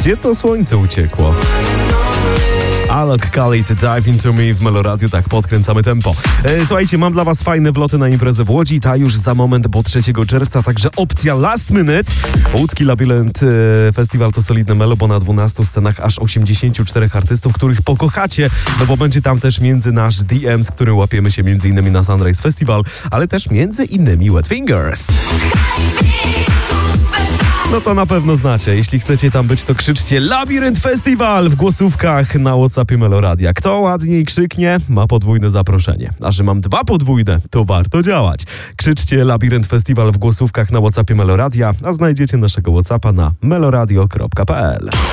Gdzie to słońce uciekło? Alok Khalid, Dive Into Me w Meloradiu, tak podkręcamy tempo. Słuchajcie, mam dla was fajne wloty na imprezę w Łodzi, ta już za moment, bo 3 czerwca, także opcja last minute. Łódzki Labirynt Festiwal to solidne melo, bo na 12 scenach aż 84 artystów, których pokochacie, no bo będzie tam też między nasz DM, z którym łapiemy się między innymi na Sunrise Festival, ale też między innymi Wet Fingers. No to na pewno znacie. Jeśli chcecie tam być, to krzyczcie Labirynt Festiwal w głosówkach na WhatsAppie Meloradia. Kto ładniej krzyknie, ma podwójne zaproszenie. A że mam 2 podwójne, to warto działać. Krzyczcie Labirynt Festiwal w głosówkach na WhatsAppie Meloradia, a znajdziecie naszego WhatsAppa na meloradio.pl.